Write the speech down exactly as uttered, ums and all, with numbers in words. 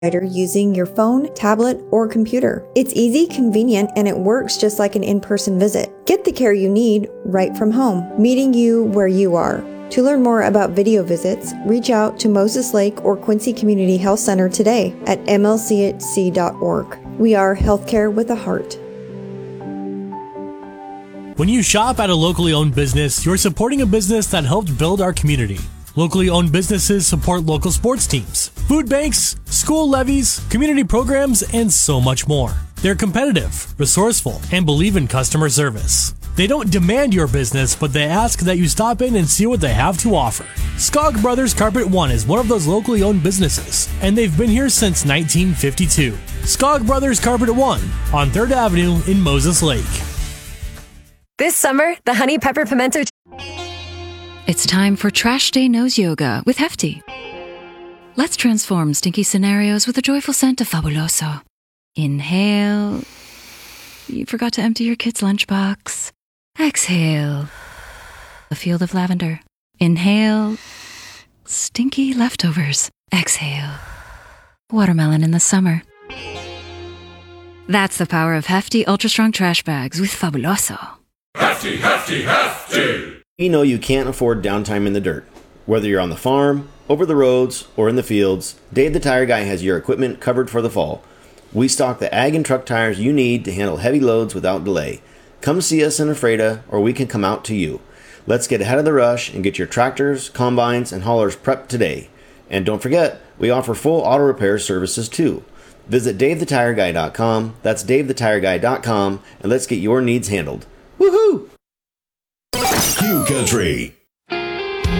using your phone, tablet, or computer. It's easy, convenient, and it works just like an in-person visit. Get the care you need right from home, meeting you where you are. To learn more about video visits, reach out to Moses Lake or Quincy Community Health Center today at m l c h c dot org. We are healthcare with a heart. When you shop at a locally owned business, you're supporting a business that helped build our community. Locally owned businesses support local sports teams, food banks, school levies, community programs, and so much more. They're competitive, resourceful, and believe in customer service. They don't demand your business, but they ask that you stop in and see what they have to offer. Skog Brothers Carpet One is one of those locally owned businesses, and they've been here since nineteen fifty-two. Skog Brothers Carpet One on third Avenue in Moses Lake. This summer, the Honey Pepper Pimento... It's time for Trash Day Nose Yoga with Hefty. Let's transform stinky scenarios with a joyful scent of Fabuloso. Inhale. You forgot to empty your kid's lunchbox. Exhale. A field of lavender. Inhale. Stinky leftovers. Exhale. Watermelon in the summer. That's the power of Hefty Ultra Strong Trash Bags with Fabuloso. Hefty, hefty, hefty! We know you can't afford downtime in the dirt. Whether you're on the farm, over the roads, or in the fields, Dave the Tire Guy has your equipment covered for the fall. We stock the ag and truck tires you need to handle heavy loads without delay. Come see us in Ephrata, or we can come out to you. Let's get ahead of the rush and get your tractors, combines, and haulers prepped today. And don't forget, we offer full auto repair services too. Visit dave the tire guy dot com, that's dave the tire guy dot com, and let's get your needs handled. Woohoo! Q Country.